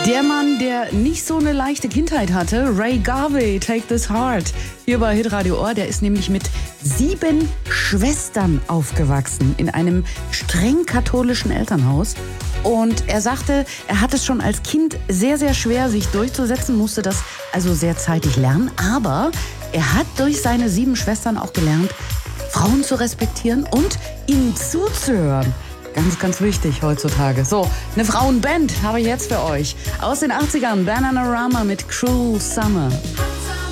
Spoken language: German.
Der Mann, der nicht so eine leichte Kindheit hatte, Ray Garvey, Take This Heart, hier bei Hitradio Ohr, der ist nämlich mit 7 Schwestern aufgewachsen in einem streng katholischen Elternhaus. Und er sagte, er hat es schon als Kind sehr, sehr schwer, sich durchzusetzen, musste das also sehr zeitig lernen. Aber er hat durch seine 7 Schwestern auch gelernt, Frauen zu respektieren und ihnen zuzuhören. Ganz, ganz wichtig heutzutage. So, eine Frauenband habe ich jetzt für euch. Aus den 80ern, Bananarama mit Cruel Summer.